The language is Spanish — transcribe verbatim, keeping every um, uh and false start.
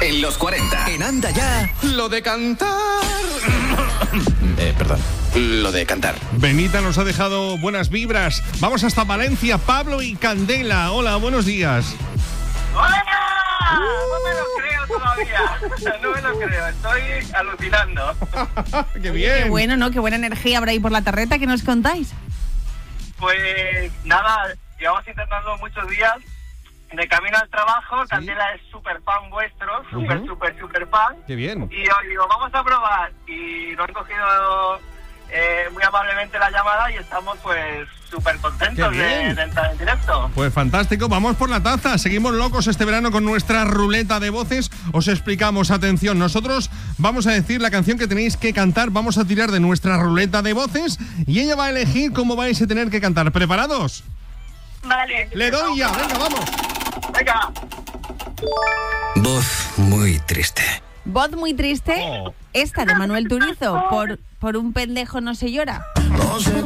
En los cuarenta, en Anda Ya, lo de cantar. eh, perdón, lo de cantar. Benita nos ha dejado buenas vibras. Vamos hasta Valencia, Pablo y Candela. Hola, buenos días. ¡Hola! No me lo creo todavía. No me lo creo, estoy alucinando. ¡Qué bien! Qué bueno, ¿no? Qué buena energía habrá ahí por la terreta. ¿Qué nos contáis? Pues nada, llevamos intentando muchos días. De camino al trabajo, ¿sí? Candela es súper fan vuestro, súper, uh-huh. súper, súper fan. ¡Qué bien! Y os digo, vamos a probar. Y nos han cogido eh, muy amablemente la llamada y estamos pues súper contentos de, de entrar en directo. Pues fantástico, vamos por la taza. Seguimos locos este verano con nuestra ruleta de voces. Os explicamos, atención, nosotros vamos a decir la canción que tenéis que cantar. Vamos a tirar de nuestra ruleta de voces y ella va a elegir cómo vais a tener que cantar. ¿Preparados? Vale. Le doy ya, venga, vamos. Venga. Voz muy triste. Voz muy triste. Oh. Esta de Manuel Turizo. Por, por un pendejo no se llora. No sé